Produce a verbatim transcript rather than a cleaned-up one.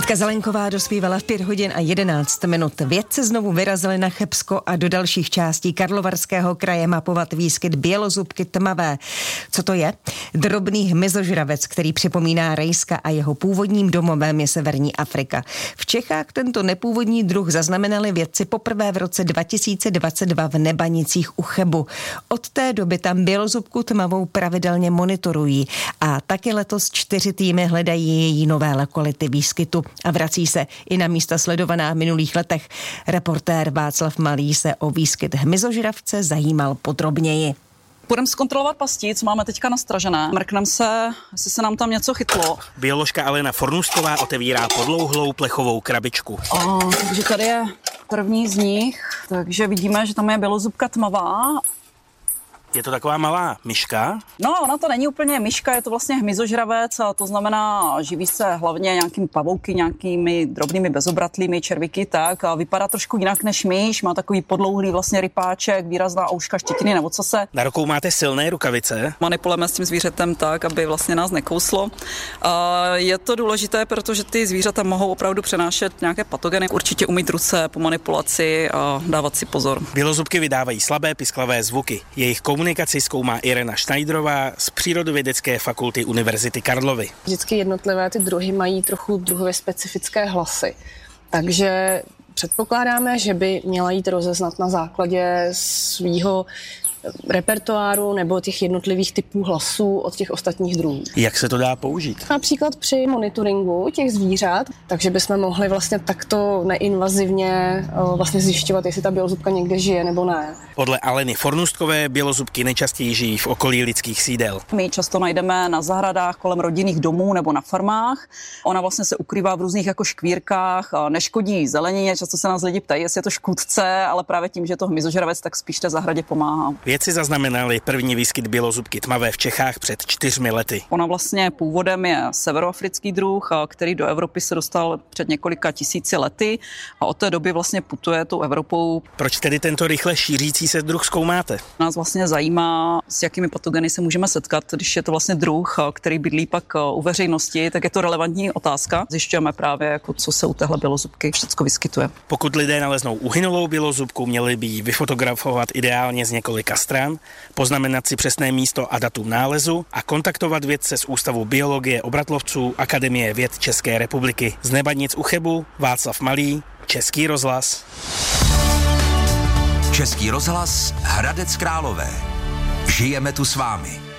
Jitka Zelenková dospívala v pět hodin a jedenáct minut. Vědci znovu vyrazili na Chebsko a do dalších částí Karlovarského kraje mapovat výskyt bělozubky tmavé. Co to je? Drobný hmyzožravec, který připomíná rejska a jeho původním domovem je severní Afrika. V Čechách tento nepůvodní druh zaznamenali vědci poprvé v roce dva tisíce dvacet dva v Nebanicích u Chebu. Od té doby tam bělozubku tmavou pravidelně monitorují a taky letos čtyři týmy hledají její nové lokality výskytu a vrací se i na místa sledovaná v minulých letech. Reportér Václav Malý se o výskyt hmyzožravce zajímal podrobněji. Budeme zkontrolovat pasti, co máme teďka nastražené. Mrkneme se, jestli se nám tam něco chytlo. Bioložka Alena Fornůstová otevírá podlouhlou plechovou krabičku. O, takže tady je první z nich, takže vidíme, že tam je bělozubka tmavá. Je to taková malá myška? No, ona to není úplně myška, je to vlastně hmyzožravec, a to znamená, živí se hlavně nějakými pavouky, nějakými drobnými bezobratlými červíky, tak a vypadá trošku jinak než myš, má takový podlouhlý vlastně rypáček, výrazná ouška, štětiny na ocase. Na rukou máte silné rukavice? Manipulujeme s tím zvířetem tak, aby vlastně nás nekouslo. A je to důležité, protože ty zvířata mohou opravdu přenášet nějaké patogeny. Určitě umýt ruce po manipulaci a dávat si pozor. Bělozubky vydávají slabé pisklavé zvuky. Jejich komunikaci zkoumá Irena Šnajdrová z Přírodovědecké fakulty Univerzity Karlovy. Vždycky jednotlivé ty druhy mají trochu druhově specifické hlasy, takže předpokládáme, že by měla jít rozeznat na základě svýho repertoáru nebo těch jednotlivých typů hlasů od těch ostatních druhů. Jak se to dá použít? Například při monitoringu těch zvířat, takže bychom mohli vlastně takto neinvazivně vlastně zjišťovat, jestli ta bělozubka někde žije nebo ne. Podle Aleny Fornůstkové bělozubky nejčastěji žijí v okolí lidských sídel. My často najdeme na zahradách kolem rodinných domů nebo na farmách. Ona vlastně se ukrývá v různých jako škvírkách, neškodí zelenině, často se nás lidi ptají, jestli je to škůdce, ale právě tím, že je to hmyzožravec, tak spíš té zahradě pomáhá. Vědci zaznamenali první výskyt bělozubky tmavé v Čechách před čtyřmi lety. Ona vlastně původem je severoafrický druh, který do Evropy se dostal před několika tisíci lety a od té doby vlastně putuje tou Evropou. Proč tedy tento rychle šířící se druh zkoumáte? Nás vlastně zajímá, s jakými patogeny se můžeme setkat, když je to vlastně druh, který bydlí pak u veřejnosti, tak je to relevantní otázka. Zjišťujeme právě, jako co se u téhle bělozubky všecko vyskytuje. Pokud lidé naleznou uhynulou bělozubku, měli by ji vyfotografovat ideálně z několika stran, poznamenat si přesné místo a datum nálezu a kontaktovat vědce z Ústavu biologie obratlovců Akademie věd České republiky. Z Nebanic u Chebu Václav Malý, Český rozhlas. Český rozhlas Hradec Králové. Žijeme tu s vámi.